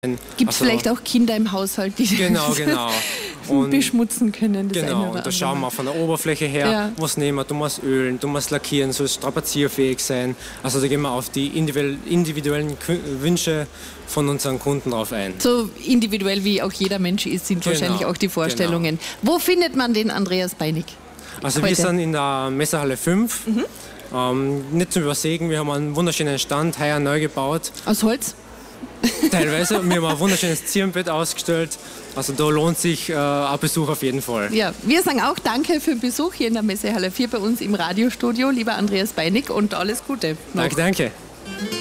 Gibt es vielleicht auch Kinder im Haushalt, die Genau. Und beschmutzen können. Das genau, und da schauen wir von der Oberfläche her, was nehmen wir, du musst ölen, du musst lackieren, soll strapazierfähig sein. Also da gehen wir auf die individuellen Wünsche von unseren Kunden drauf ein. So individuell wie auch jeder Mensch ist, sind wahrscheinlich auch die Vorstellungen. Wo findet man den Andreas Beinig? Also wir sind in der Messehalle 5. Nicht zu übersehen, wir haben einen wunderschönen Stand, heuer neu gebaut. Aus Holz? Teilweise. Wir haben ein wunderschönes Zierenbett ausgestellt. Also da lohnt sich ein Besuch auf jeden Fall. Ja, wir sagen auch danke für den Besuch hier in der Messehalle 4 bei uns im Radiostudio, lieber Andreas Beinig, und alles Gute noch. Danke.